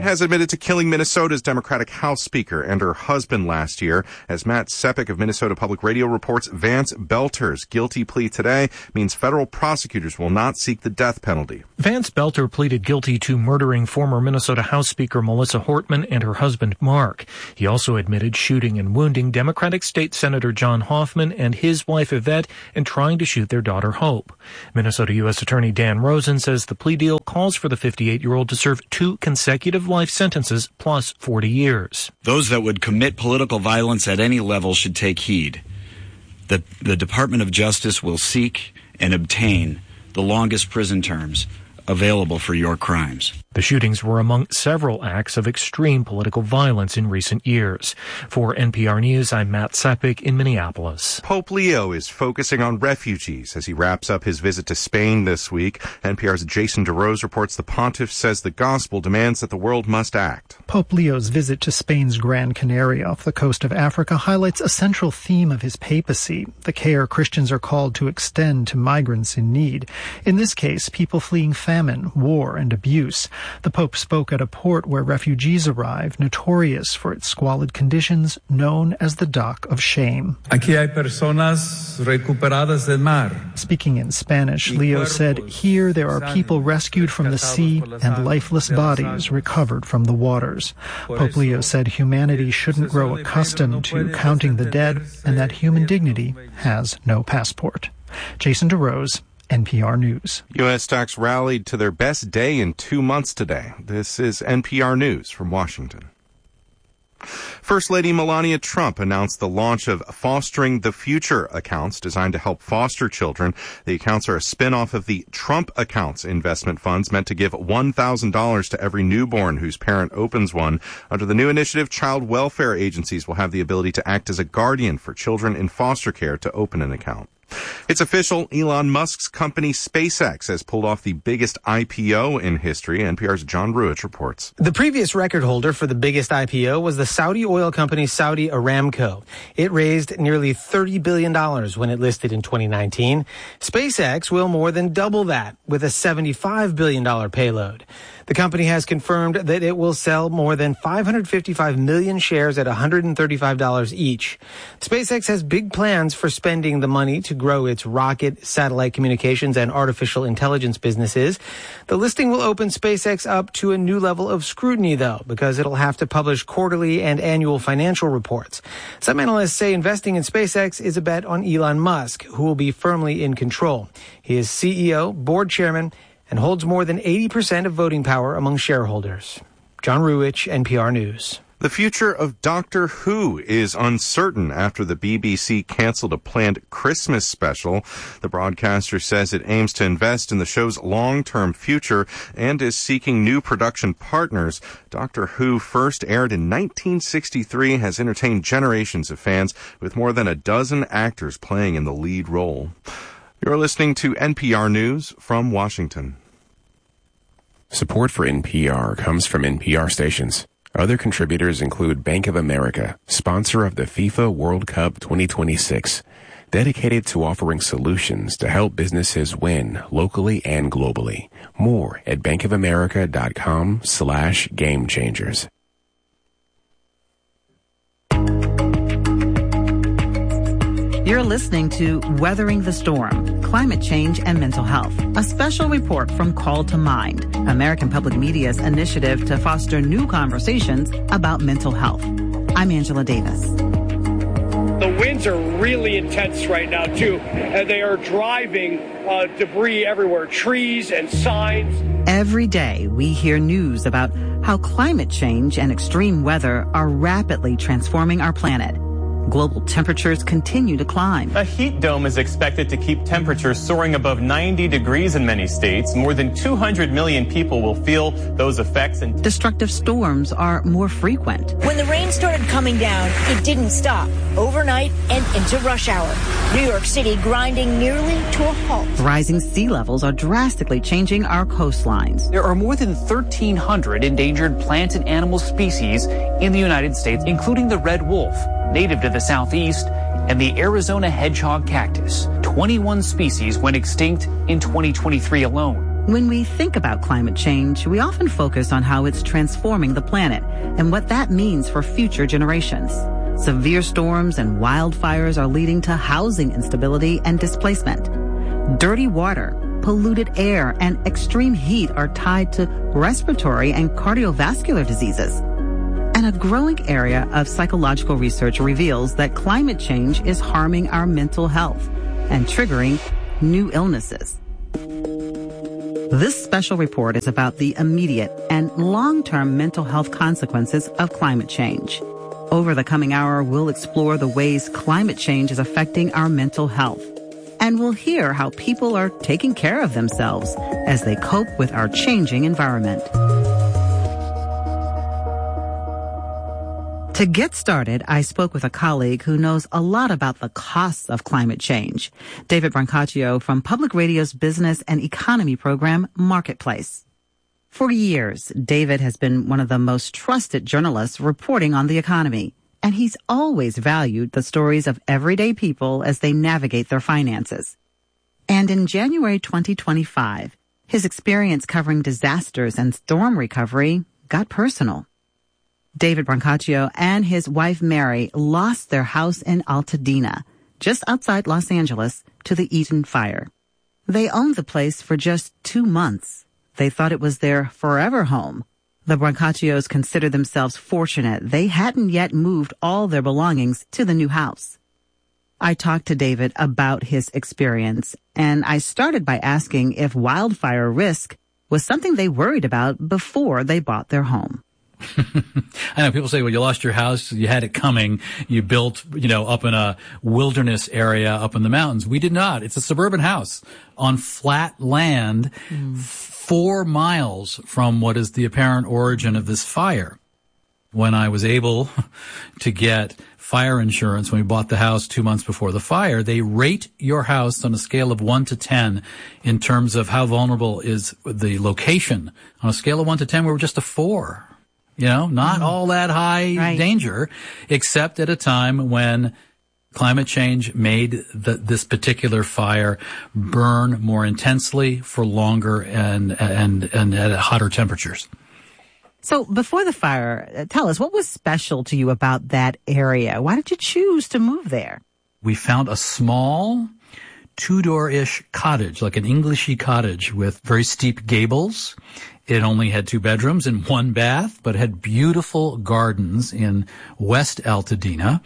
has admitted to killing Minnesota's Democratic House Speaker and her husband last year. As Matt Sepik of Minnesota Public Radio reports, Vance Belter's guilty plea today means federal prosecutors will not seek the death penalty. Vance Belter pleaded guilty to murdering former Minnesota House Speaker Melissa Hortman and her husband Mark. He also admitted shooting and wounding Democratic State Senator John Hoffman and his wife Yvette and trying to shoot their daughter Hope. Minnesota U.S. Attorney Dan Rosen says the plea deal calls for the 58-year-old to serve 2 consecutive life sentences plus 40 years. Those that would commit political violence at any level should take heed. The Department of Justice will seek and obtain the longest prison terms available for your crimes. The shootings were among several acts of extreme political violence in recent years. For NPR News, I'm Matt Sepik in Minneapolis. Pope Leo is focusing on refugees as he wraps up his visit to Spain this week. NPR's Jason DeRose reports the pontiff says the gospel demands that the world must act. Pope Leo's visit to Spain's Gran Canaria off the coast of Africa highlights a central theme of his papacy, the care Christians are called to extend to migrants in need. In this case, people fleeing famine, war, and abuse. The Pope spoke at a port where refugees arrive, notorious for its squalid conditions, known as the Dock of Shame. Aquí hay personas recuperadas del mar. Speaking in Spanish, Leo said, "Here there are people rescued from the sea and lifeless bodies recovered from the waters." Pope Leo said humanity shouldn't grow accustomed to counting the dead and that human dignity has no passport. Jason DeRose, NPR News. U.S. stocks rallied to their best day in 2 months today. This is NPR News from Washington. First Lady Melania Trump announced the launch of Fostering the Future accounts designed to help foster children. The accounts are a spin-off of the Trump Accounts investment funds meant to give $1,000 to every newborn whose parent opens one. Under the new initiative, child welfare agencies will have the ability to act as a guardian for children in foster care to open an account. It's official. Elon Musk's company SpaceX has pulled off the biggest IPO in history. NPR's John Ruich reports. The previous record holder for the biggest IPO was the Saudi oil company Saudi Aramco. It raised nearly $30 billion when it listed in 2019. SpaceX will more than double that with a $75 billion payload. The company has confirmed that it will sell more than 555 million shares at $135 each. SpaceX has big plans for spending the money to grow its rocket, satellite communications, and artificial intelligence businesses. The listing will open SpaceX up to a new level of scrutiny, though, because it'll have to publish quarterly and annual financial reports. Some analysts say investing in SpaceX is a bet on Elon Musk, who will be firmly in control. He is CEO, board chairman, and holds more than 80% of voting power among shareholders. John Ruich, NPR News. The future of Doctor Who is uncertain after the BBC canceled a planned Christmas special. The broadcaster says it aims to invest in the show's long-term future and is seeking new production partners. Doctor Who, first aired in 1963, has entertained generations of fans with more than a dozen actors playing in the lead role. You're listening to NPR News from Washington. Support for NPR comes from NPR stations. Other contributors include Bank of America, sponsor of the FIFA World Cup 2026, dedicated to offering solutions to help businesses win locally and globally. More at bankofamerica.com/gamechangers. You're listening to Weathering the Storm, Climate Change and Mental Health, a special report from Call to Mind, American Public Media's initiative to foster new conversations about mental health. I'm Angela Davis. The winds are really intense right now, too, and they are driving debris everywhere, trees and signs. Every day, we hear news about how climate change and extreme weather are rapidly transforming our planet. Global temperatures continue to climb. A heat dome is expected to keep temperatures soaring above 90 degrees in many states. More than 200 million people will feel those effects. And destructive storms are more frequent. When the rain started coming down, it didn't stop. Overnight and into rush hour. New York City grinding nearly to a halt. Rising sea levels are drastically changing our coastlines. There are more than 1,300 endangered plant and animal species in the United States, including the red wolf, native to the southeast, and the Arizona hedgehog cactus. 21 species went extinct in 2023 alone. When we think about climate change, we often focus on how it's transforming the planet and what that means for future generations. Severe storms and wildfires are leading to housing instability and displacement. Dirty water, polluted air, and extreme heat are tied to respiratory and cardiovascular diseases. And a growing area of psychological research reveals that climate change is harming our mental health and triggering new illnesses. This special report is about the immediate and long-term mental health consequences of climate change. Over the coming hour, we'll explore the ways climate change is affecting our mental health. And we'll hear how people are taking care of themselves as they cope with our changing environment. To get started, I spoke with a colleague who knows a lot about the costs of climate change, David Brancaccio from Public Radio's business and economy program, Marketplace. For years, David has been one of the most trusted journalists reporting on the economy, and he's always valued the stories of everyday people as they navigate their finances. And in January 2025, his experience covering disasters and storm recovery got personal. David Brancaccio and his wife Mary lost their house in Altadena, just outside Los Angeles, to the Eaton fire. They owned the place for just 2 months. They thought it was their forever home. The Brancaccios considered themselves fortunate. They hadn't yet moved all their belongings to the new house. I talked to David about his experience, and I started by asking if wildfire risk was something they worried about before they bought their home. I know people say, well, you lost your house, you had it coming, you built, up in a wilderness area up in the mountains. We did not. It's a suburban house on flat land, 4 miles from what is the apparent origin of this fire. When I was able to get fire insurance when we bought the house 2 months before the fire, they rate your house on a scale of 1 to 10 in terms of how vulnerable is the location. On a scale of 1 to 10, we were just a 4. Not all that high danger, except at a time when climate change made this particular fire burn more intensely for longer and at hotter temperatures. So before the fire, tell us, what was special to you about that area? Why did you choose to move there? We found a small 2-door-ish cottage, like an Englishy cottage with very steep gables. It only had 2 bedrooms and 1 bath, but had beautiful gardens in West Altadena.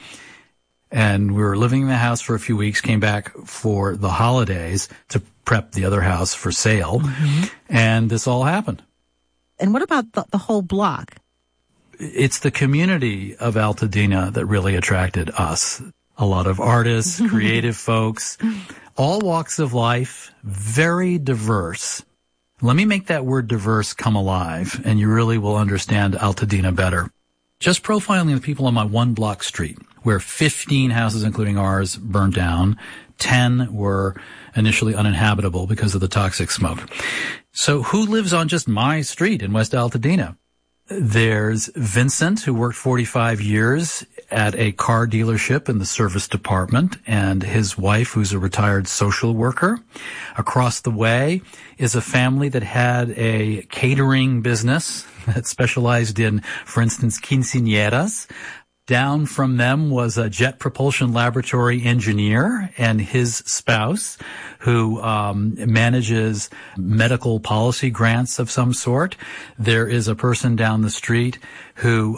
And we were living in the house for a few weeks, came back for the holidays to prep the other house for sale. Mm-hmm. And this all happened. And what about the whole block? It's the community of Altadena that really attracted us. A lot of artists, creative folks, all walks of life, very diverse. Let me make that word diverse come alive, and you really will understand Altadena better. Just profiling the people on my 1-block street, where 15 houses, including ours, burned down. 10 were initially uninhabitable because of the toxic smoke. So who lives on just my street in West Altadena? There's Vincent, who worked 45 years at a car dealership in the service department, and his wife, who's a retired social worker. Across the way is a family that had a catering business that specialized in, for instance, quinceañeras. Down from them was a jet propulsion laboratory engineer and his spouse, who manages medical policy grants of some sort. There is a person down the street who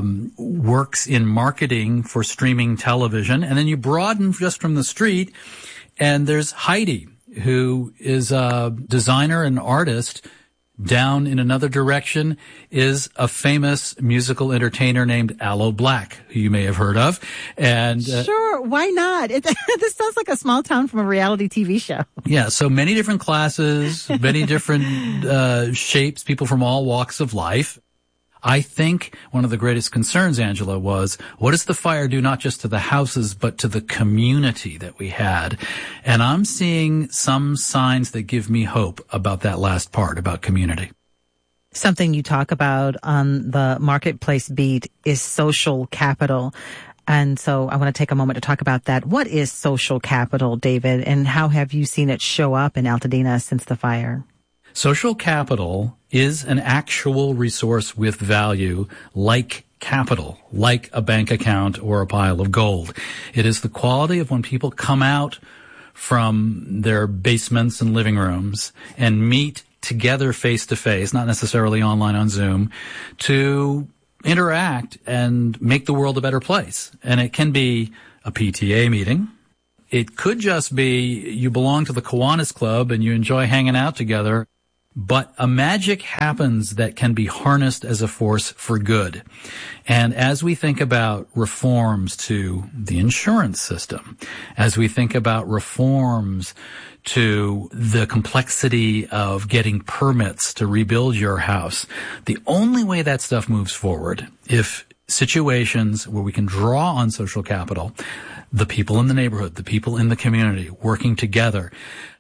works in marketing for streaming television. And then you broaden just from the street, and there's Heidi, who is a designer and artist. Down in another direction is a famous musical entertainer named Aloe Black, who you may have heard of. And sure, why not? This sounds like a small town from a reality TV show. Yeah, so many different classes, many different shapes, people from all walks of life. I think one of the greatest concerns, Angela, was what does the fire do not just to the houses, but to the community that we had? And I'm seeing some signs that give me hope about that last part, about community. Something you talk about on the Marketplace beat is social capital. And so I want to take a moment to talk about that. What is social capital, David, and how have you seen it show up in Altadena since the fire? Social capital is an actual resource with value, like capital, like a bank account or a pile of gold. It is the quality of when people come out from their basements and living rooms and meet together face to face, not necessarily online on Zoom, to interact and make the world a better place. And it can be a PTA meeting. It could just be you belong to the Kiwanis Club and you enjoy hanging out together. But a magic happens that can be harnessed as a force for good. And as we think about reforms to the insurance system, as we think about reforms to the complexity of getting permits to rebuild your house, the only way that stuff moves forward, if situations where we can draw on social capital, the people in the neighborhood, the people in the community working together,